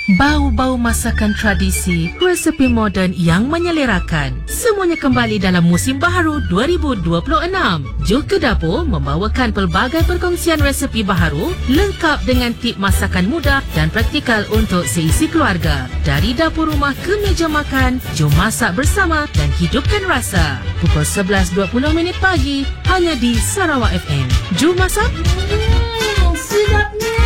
Bau-bau masakan tradisi, resepi moden yang menyelerakan. Semuanya kembali dalam musim baharu 2026. Juh ke Dapur membawakan pelbagai perkongsian resepi baharu lengkap dengan tip masakan mudah dan praktikal untuk seisi keluarga. Dari dapur rumah ke meja makan, jom masak bersama dan hidupkan rasa. Pukul 11.20 pagi hanya di Sarawak FM. Jom masak. Sedapnya.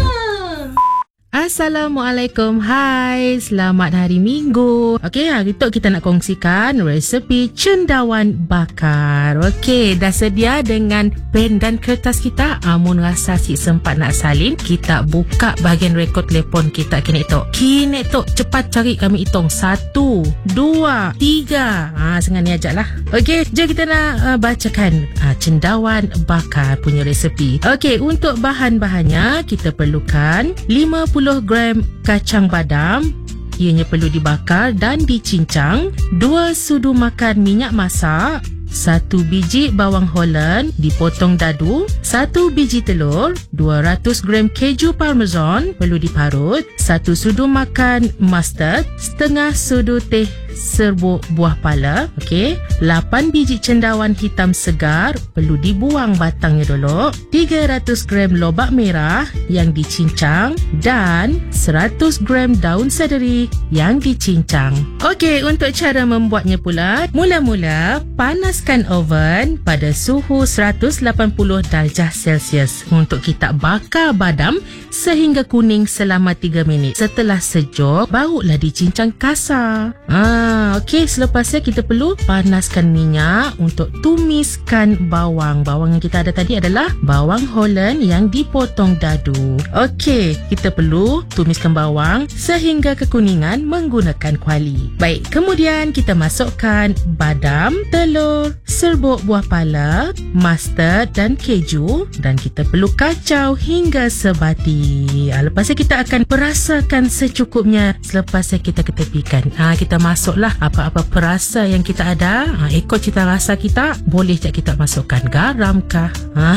Assalamualaikum, hai, selamat hari Minggu. Okey, hari tu kita nak kongsikan resepi cendawan bakar. Okey, dah sedia dengan pen dan kertas kita? Amun rasa si sempat nak salin, kita buka bahagian rekod telefon kita kini tu. Kini tu, cepat cari kami hitung 1, 2, 3. Sengan ni ajak lah. Okey, jom kita nak bacakan cendawan bakar punya resepi. Okey, untuk bahan-bahannya kita perlukan 50 gram kacang badam, ianya perlu dibakar dan dicincang, 2 sudu makan minyak masak, 1 biji bawang Holland dipotong dadu, 1 biji telur, 200 gram keju parmesan perlu diparut, 1 sudu makan mustard, setengah sudu teh serbuk buah pala, okey, 8 biji cendawan hitam segar perlu dibuang batangnya dulu, 300 gram lobak merah yang dicincang dan 100 gram daun seledri yang dicincang. Okey, untuk cara membuatnya pula, mula-mula panaskan oven pada suhu 180 darjah Celsius untuk kita bakar badam sehingga kuning selama 3 minit. Setelah sejuk, barulah dicincang kasar. Okey, selepasnya kita perlu panaskan minyak untuk tumiskan bawang. Bawang yang kita ada tadi adalah bawang Holland yang dipotong dadu. Okey, kita perlu tumiskan bawang sehingga kekuningan menggunakan kuali. Baik, kemudian kita masukkan badam, telur, serbuk buah pala, mustard dan keju dan kita perlu kacau hingga sebati. Lepasnya kita akan perasakan secukupnya. Selepasnya kita ketepikan. Kita masuklah apa-apa perasa yang kita ada. Ikut cita rasa kita. Boleh tak kita masukkan garam kah?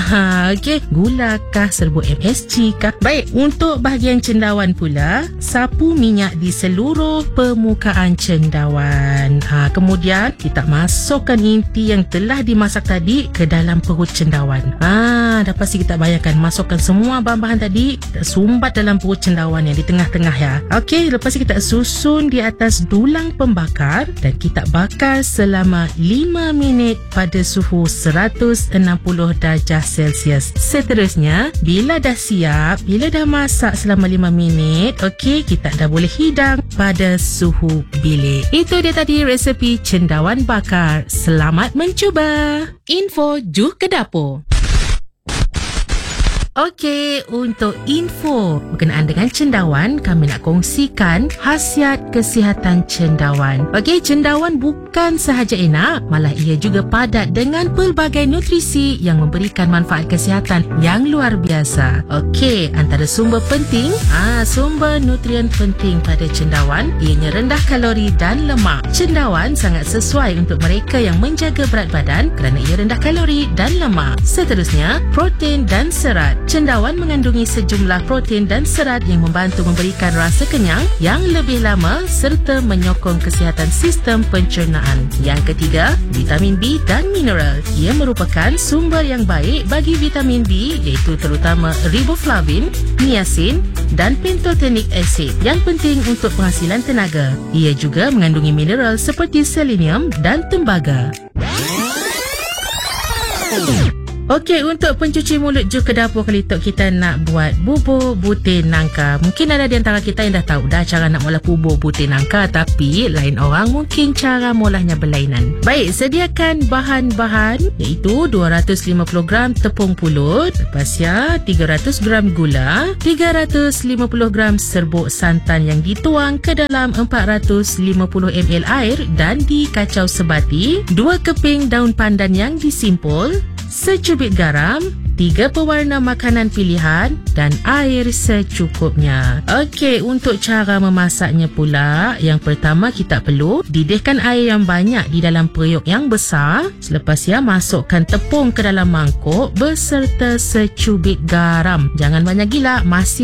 Okey, gula kah? Serbuk MSG kah? Baik, untuk bahagian cendawan pula, sapu minyak di seluruh permukaan cendawan. Kemudian kita masukkan inti yang telah dimasak tadi ke dalam perut cendawan. Dah pasti kita bayangkan masukkan semua bahan-bahan tadi, kita sumbat dalam perut cendawan yang di tengah-tengah ya. Okey, lepas kita susun di atas dulang pembakar dan kita bakar selama 5 minit pada suhu 160 darjah Celsius. Seterusnya, bila dah siap, bila dah masak selama 5 minit, okey, kita dah boleh hidang pada suhu bilik. Itu dia tadi resepi cendawan bakar. Selamat mencuba. Info Juh ke Dapur. Okey, untuk info berkenaan dengan cendawan, kami nak kongsikan khasiat kesihatan cendawan. Okey, cendawan bukan sahaja enak, malah ia juga padat dengan pelbagai nutrisi yang memberikan manfaat kesihatan yang luar biasa. Okey, antara sumber penting, sumber nutrien penting pada cendawan, ianya rendah kalori dan lemak. Cendawan sangat sesuai untuk mereka yang menjaga berat badan kerana ia rendah kalori dan lemak. Seterusnya, protein dan serat. Cendawan mengandungi sejumlah protein dan serat yang membantu memberikan rasa kenyang yang lebih lama serta menyokong kesihatan sistem pencernaan. Yang ketiga, vitamin B dan mineral. Ia merupakan sumber yang baik bagi vitamin B iaitu terutama riboflavin, niacin dan pentotenic acid yang penting untuk penghasilan tenaga. Ia juga mengandungi mineral seperti selenium dan tembaga. Okey, untuk pencuci mulut Juh ke Dapur kali tu kita nak buat bubur butir nangka. Mungkin ada di antara kita yang dah tahu dah cara nak molah bubur butir nangka, tapi lain orang mungkin cara molahnya berlainan. Baik, sediakan bahan-bahan iaitu 250 gram tepung pulut, lepasnya 300 gram gula, 350 gram serbuk santan yang dituang ke dalam 450 ml air dan dikacau sebati, 2 keping daun pandan yang disimpul, secubit garam, 3 pewarna makanan pilihan dan air secukupnya. Okey, untuk cara memasaknya pula, yang pertama kita perlu didihkan air yang banyak di dalam periuk yang besar. Selepasnya masukkan tepung ke dalam mangkuk beserta secubit garam. Jangan banyak gila, masih